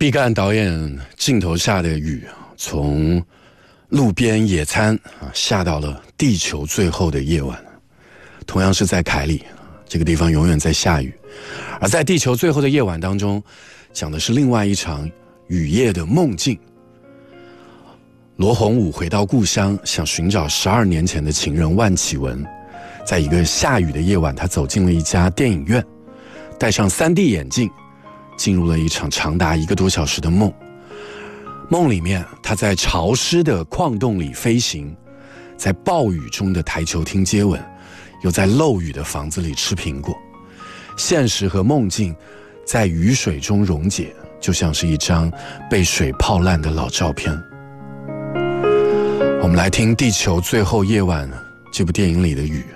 毕赣导演镜头下的雨，从路边野餐下到了地球最后的夜晚。同样是在凯里，这个地方永远在下雨。而在地球最后的夜晚当中，讲的是另外一场雨夜的梦境。罗洪武回到故乡，想寻找12年前的情人万绮雯。在一个下雨的夜晚，他走进了一家电影院，戴上 3D 眼镜，进入了一场长达1个多小时的梦。梦里面，他在潮湿的矿洞里飞行，在暴雨中的台球厅接吻，又在漏雨的房子里吃苹果。现实和梦境在雨水中溶解，就像是一张被水泡烂的老照片。我们来听《地球最后夜晚》这部电影里的雨。